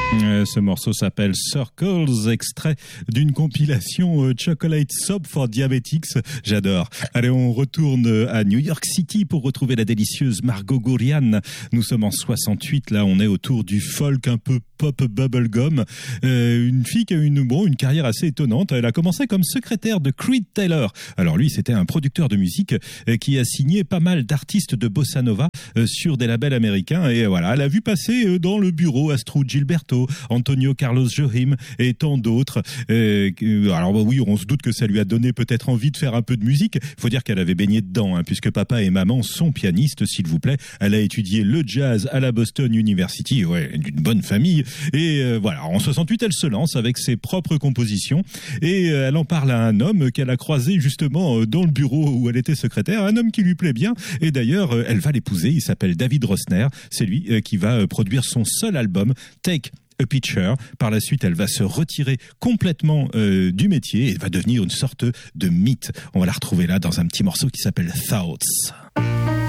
Ce morceau s'appelle Circles, extrait d'une compilation Chocolate Soap for Diabetics. J'adore. Allez, on retourne à New York City pour retrouver la délicieuse Margot Gourian. Nous sommes en 68, là on est autour du folk un peu pop bubblegum. Une fille qui a une carrière assez étonnante. Elle a commencé comme secrétaire de Creed Taylor. Alors lui, c'était un producteur de musique qui a signé pas mal d'artistes de bossa nova sur des labels américains. Et voilà, elle a vu passer dans le bureau Astrud Gilberto, Antonio Carlos Jobim et tant d'autres. Alors oui, on se doute que ça lui a donné peut-être envie de faire un peu de musique. Il faut dire qu'elle avait baigné dedans, puisque papa et maman sont pianistes, s'il vous plaît. Elle a étudié le jazz à la Boston University, d'une bonne famille. Et voilà, en 68, elle se lance avec ses propres compositions et elle en parle à un homme qu'elle a croisé justement dans le bureau où elle était secrétaire, un homme qui lui plaît bien. Et d'ailleurs, elle va l'épouser. Il s'appelle David Rosner. C'est lui qui va produire son seul album, Take a Picture. Par la suite, elle va se retirer complètement du métier et va devenir une sorte de mythe. On va la retrouver là dans un petit morceau qui s'appelle Thoughts.